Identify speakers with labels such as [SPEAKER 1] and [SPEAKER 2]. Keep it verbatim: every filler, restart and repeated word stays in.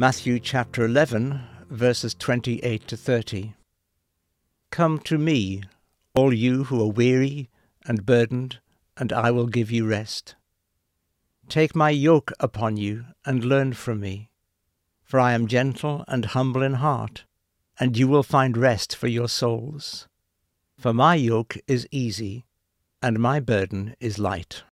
[SPEAKER 1] Matthew chapter eleven, verses twenty-eight to thirty. Come to me, all you who are weary and burdened, and I will give you rest. Take my yoke upon you and learn from me, for I am gentle and humble in heart, and you will find rest for your souls. For my yoke is easy, and my burden is light.